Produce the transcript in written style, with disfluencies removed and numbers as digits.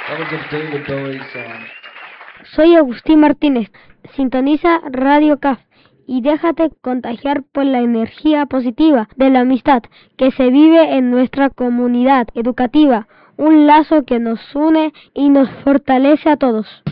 That was a David Bowie song. Soy Agustín Martínez. Sintoniza Radio CAF y déjate contagiar por la energía positiva de la amistad que se vive en nuestra comunidad educativa, un lazo que nos une y nos fortalece a todos.